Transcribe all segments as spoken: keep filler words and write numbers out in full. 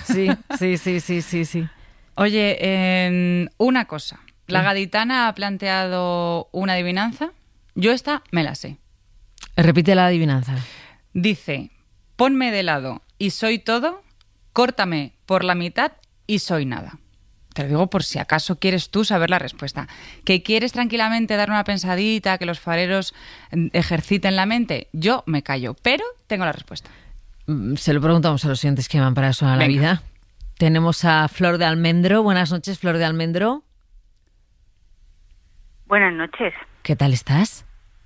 Sí, sí, sí, sí, sí, sí. Oye, eh, una cosa. La gaditana ha planteado una adivinanza. Yo esta me la sé. Repite la adivinanza. Dice, ponme de lado y soy todo, córtame por la mitad y soy nada. Te lo digo por si acaso quieres tú saber la respuesta. ¿Que quieres tranquilamente dar una pensadita, que los fareros ejerciten la mente? Yo me callo, pero tengo la respuesta. Se lo preguntamos a los siguientes que van para Suena la Vida. Tenemos a Flor de Almendro. Buenas noches, Flor de Almendro. Buenas noches. ¿Qué tal estás?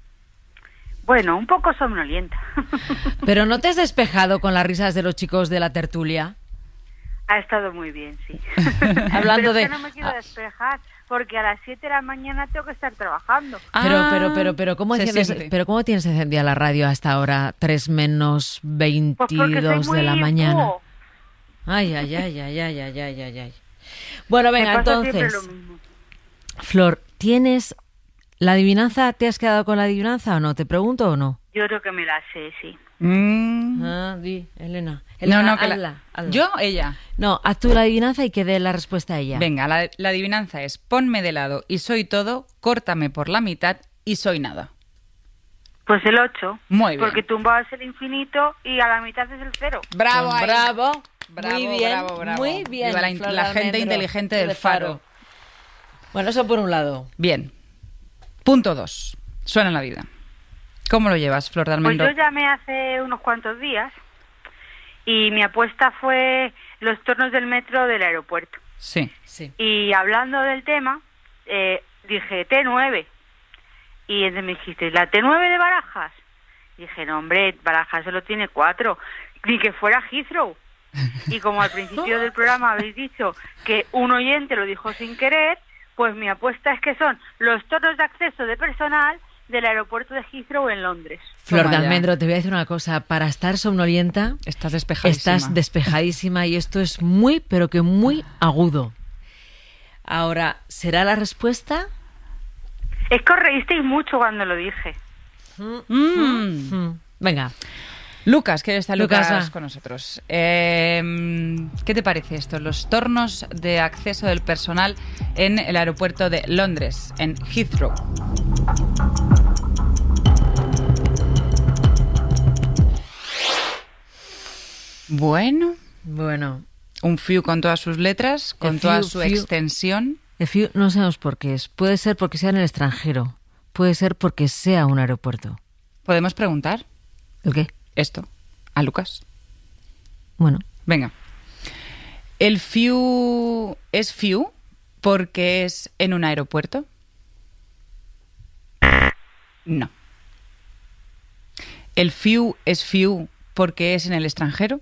Bueno, un poco somnolienta. ¿Pero no te has despejado con las risas de los chicos de la tertulia? Ha estado muy bien, sí. Hablando pero de... es que no me quiero despejar, porque a las siete de la mañana tengo que estar trabajando. Pero, Ah, pero, pero, pero, ¿cómo se enciendes, siente. pero ¿cómo tienes encendida la radio hasta ahora, tres menos Pues porque soy veintidós muy de la mañana? búho. Ay, ay, ay, ay, ay, ay, ay, ay, ay. Bueno, Me venga, pasa siempre entonces, lo mismo. Flor, ¿tienes la adivinanza? ¿Te has quedado con la adivinanza o no? ¿Te pregunto o no? Yo creo que me la sé, sí. Mm. Ah, di, Elena. No, Elena, no, que la- hazla, hazla. ¿Yo o ella? No, haz tú la adivinanza y que dé la respuesta a ella. Venga, la, la adivinanza es, ponme de lado y soy todo, córtame por la mitad y soy nada. Pues el ocho. Muy bien. Porque tumbado es el infinito y a la mitad es el cero. Bravo, Pues ahí. bravo, Bravo, muy bien, bravo, bravo. muy bien. Viva la, Flor de la gente Almendro, inteligente del de Faro. Bueno, eso por un lado. Bien. Punto dos. Suena la vida. ¿Cómo lo llevas, Flor de Pues Almendro? yo llamé hace unos cuantos días y mi apuesta fue los tornos del metro del aeropuerto. Sí. Sí. Y hablando del tema, eh, dije T nueve. Y entonces me dijiste, ¿la T nueve de Barajas? Y dije, no, hombre, Barajas solo tiene cuatro. Ni que fuera Heathrow. Y como al principio del programa habéis dicho que un oyente lo dijo sin querer, pues mi apuesta es que son los tornos de acceso de personal del aeropuerto de Heathrow en Londres. Flor Toma de ya. Almendro, te voy a decir una cosa. Para estar somnolienta, Estás despejadísima. estás despejadísima y esto es muy, pero que muy agudo. Ahora, ¿será la respuesta? Es que os reísteis mucho cuando lo dije. Mm. Mm, Venga. Lucas, que está Lucas, Lucas, va. con nosotros. Eh, ¿Qué te parece esto? Los tornos de acceso del personal en el aeropuerto de Londres, en Heathrow. Bueno, Bueno, un few con todas sus letras, con El toda few, su few. extensión. el few no sabemos por qué es. Puede ser porque sea en el extranjero. Puede ser porque sea un aeropuerto. ¿Podemos preguntar ¿El qué? esto a Lucas? Bueno, Venga. ¿El few es few porque es en un aeropuerto? No. ¿El few es few porque es en el extranjero?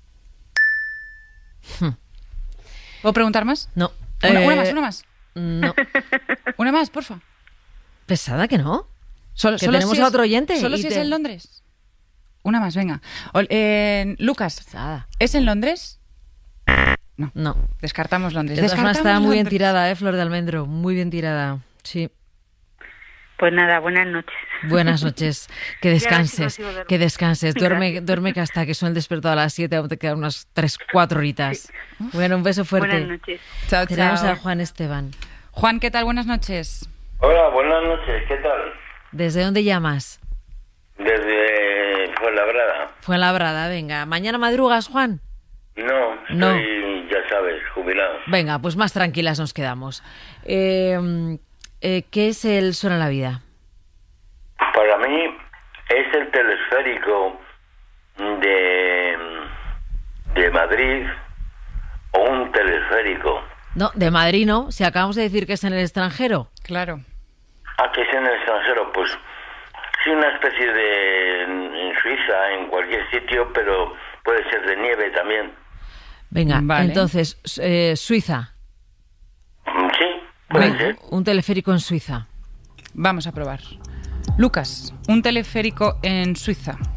Hmm. ¿Puedo preguntar más? no. Una, Eh, una más, una más. No. Una más, porfa. Pesada que no. Solo, Que solo tenemos si a es- otro oyente Solo y si es te- en Londres. Una más, venga. Ol- eh, Lucas, Pesada. ¿es en Londres? No. Descartamos Londres. De todas formas, Descartamos está muy bien Londres. tirada, ¿eh, Flor de Almendro? Muy bien tirada. Sí. Pues nada, buenas noches. Buenas noches. Que descanses. consigo dormir. Que descanses. Duerme, Gracias. duerme que hasta que suene el despertador a las siete, aún te quedan unas tres, cuatro horitas. Bueno, un beso fuerte. Buenas noches. Chao, Tenemos chao. a Juan Esteban. Juan, ¿qué tal? Buenas noches. Hola, buenas noches, ¿qué tal? ¿Desde dónde llamas? Desde Fuenlabrada. Fuenlabrada, venga. ¿Mañana madrugas, Juan? No, No. soy, ya sabes, jubilado. Venga, pues más tranquilas nos quedamos. Eh, eh, ¿Qué es el Suena la Vida? Para mí es el telesférico de, de Madrid o un telesférico. No, de Madrid no. Si acabamos de decir que es en el extranjero. Claro. Ah, que es en el extranjero, pues sí, una especie de en Suiza, en cualquier sitio, pero puede ser de nieve también. Venga, Vale. entonces, eh, Suiza. Mm, Sí, puede Venga, ser. un teleférico en Suiza. Vamos a probar. Lucas, un teleférico en Suiza.